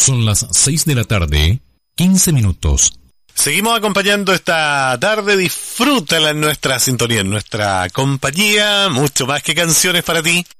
Son las 6 de la tarde, 15 minutos. Seguimos acompañando esta tarde, disfrútala en nuestra sintonía, en nuestra compañía, mucho más que canciones para ti.